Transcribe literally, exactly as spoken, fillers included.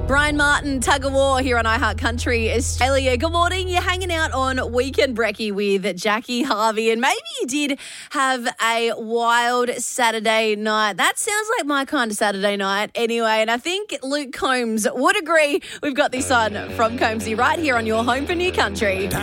Brian Martin, Tug of War here on iHeart Country Australia. Good morning. You're hanging out on Weekend Brekkie with Jackie Harvey, and maybe you did have a wild Saturday night. That sounds like my kind of Saturday night anyway, and I think Luke Combs would agree. We've got this on from Combsy right here on your home for New Country.